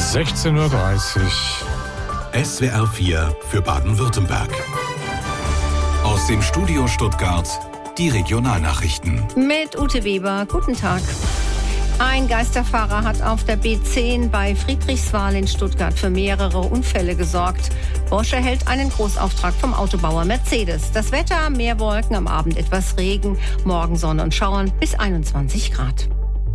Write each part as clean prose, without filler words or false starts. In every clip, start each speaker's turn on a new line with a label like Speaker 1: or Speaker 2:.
Speaker 1: 16:30 Uhr.
Speaker 2: SWR 4 für Baden-Württemberg. Aus dem Studio Stuttgart die Regionalnachrichten.
Speaker 3: Mit Ute Weber, guten Tag. Ein Geisterfahrer hat auf der B10 bei Friedrichswal in Stuttgart für mehrere Unfälle gesorgt. Bosch erhält einen Großauftrag vom Autobauer Mercedes. Das Wetter, mehr Wolken, am Abend etwas Regen, morgen Sonne und Schauern bis 21 Grad.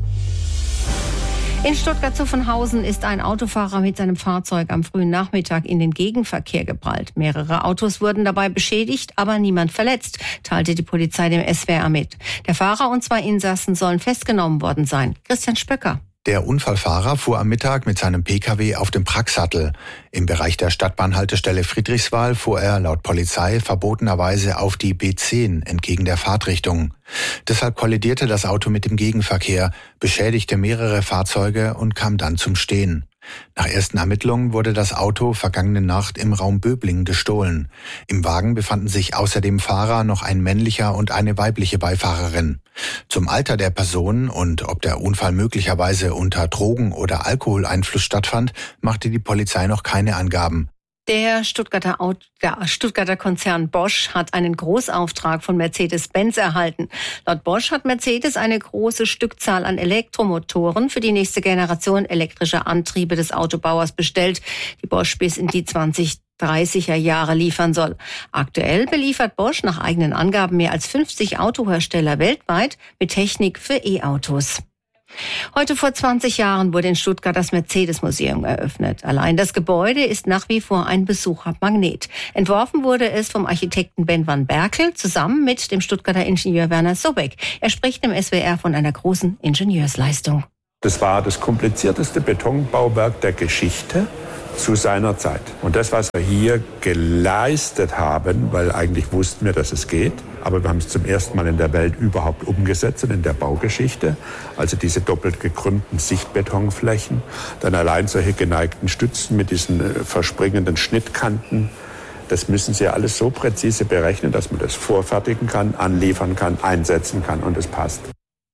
Speaker 3: In Stuttgart-Zuffenhausen ist ein Autofahrer mit seinem Fahrzeug am frühen Nachmittag in den Gegenverkehr geprallt. Mehrere Autos wurden dabei beschädigt, aber niemand verletzt, teilte die Polizei dem SWR mit. Der Fahrer und 2 Insassen sollen festgenommen worden sein. Christian Spöcker.
Speaker 4: Der Unfallfahrer fuhr am Mittag mit seinem Pkw auf dem Pracksattel. Im Bereich der Stadtbahnhaltestelle Friedrichswal fuhr er laut Polizei verbotenerweise auf die B10 entgegen der Fahrtrichtung. Deshalb kollidierte das Auto mit dem Gegenverkehr, beschädigte mehrere Fahrzeuge und kam dann zum Stehen. Nach ersten Ermittlungen wurde das Auto vergangene Nacht im Raum Böblingen gestohlen. Im Wagen befanden sich außer dem Fahrer noch ein männlicher und eine weibliche Beifahrerin. Zum Alter der Person und ob der Unfall möglicherweise unter Drogen- oder Alkoholeinfluss stattfand, machte die Polizei noch keine Angaben.
Speaker 3: Der Stuttgarter Konzern Bosch hat einen Großauftrag von Mercedes-Benz erhalten. Laut Bosch hat Mercedes eine große Stückzahl an Elektromotoren für die nächste Generation elektrischer Antriebe des Autobauers bestellt, die Bosch bis in die 2030er Jahre liefern soll. Aktuell beliefert Bosch nach eigenen Angaben mehr als 50 Autohersteller weltweit mit Technik für E-Autos. Heute vor 20 Jahren wurde in Stuttgart das Mercedes-Museum eröffnet. Allein das Gebäude ist nach wie vor ein Besuchermagnet. Entworfen wurde es vom Architekten Ben van Berkel zusammen mit dem Stuttgarter Ingenieur Werner Sobeck. Er spricht im SWR von einer großen Ingenieursleistung.
Speaker 5: Das war das komplizierteste Betonbauwerk der Geschichte zu seiner Zeit. Und das, was wir hier geleistet haben, weil eigentlich wussten wir, dass es geht, aber wir haben es zum ersten Mal in der Welt überhaupt umgesetzt und in der Baugeschichte. Also diese doppelt gekrümmten Sichtbetonflächen, dann allein solche geneigten Stützen mit diesen verspringenden Schnittkanten. Das müssen Sie alles so präzise berechnen, dass man das vorfertigen kann, anliefern kann, einsetzen kann und es passt.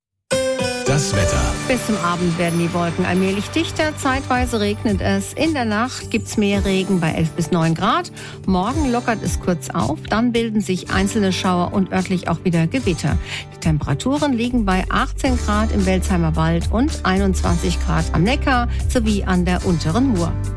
Speaker 2: Das Wetter.
Speaker 3: Bis zum Abend werden die Wolken allmählich dichter, zeitweise regnet es. In der Nacht gibt's mehr Regen bei 11 bis 9 Grad. Morgen lockert es kurz auf, dann bilden sich einzelne Schauer und örtlich auch wieder Gewitter. Die Temperaturen liegen bei 18 Grad im Welsheimer Wald und 21 Grad am Neckar sowie an der unteren Mur.